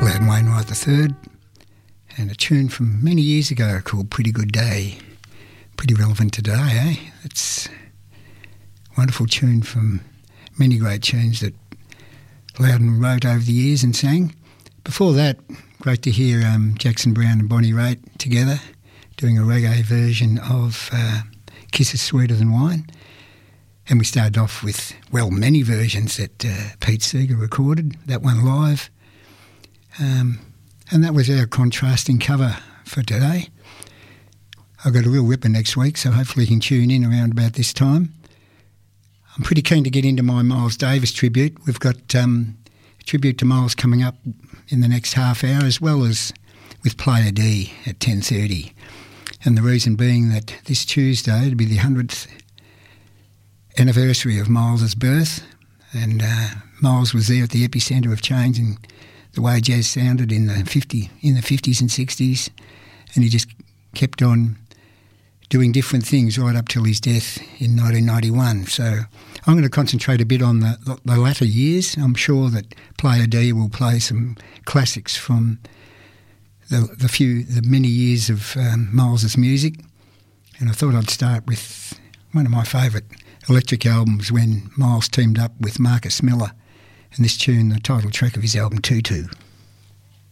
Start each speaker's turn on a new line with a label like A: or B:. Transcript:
A: Loudon Wainwright III, and a tune from many years ago called Pretty Good Day. Pretty relevant today, eh? It's a wonderful tune from many great tunes that Loudon wrote over the years and sang. Before that, great to hear Jackson Browne and Bonnie Raitt together doing a reggae version of Kisses Sweeter Than Wine. And we started off with, well, many versions that Pete Seeger recorded, that one live. And that was our contrasting cover for today. I've got a real ripper next week, so hopefully you can tune in around about this time. I'm pretty keen to get into my Miles Davis tribute. We've got a tribute to Miles coming up in the next half hour, as well as with Player D at 10:30. And the reason being that this Tuesday it'll be the 100th anniversary of Miles's birth, and Miles was there at the epicentre of change and the way jazz sounded in the 50s and 60s, and he just kept on doing different things right up till his death in 1991. So I'm going to concentrate a bit on the latter years. I'm sure that Player D will play some classics from the many years of Miles's music, and I thought I'd start with one of my favourite electric albums when Miles teamed up with Marcus Miller, and this tune, the title track of his album, Tutu.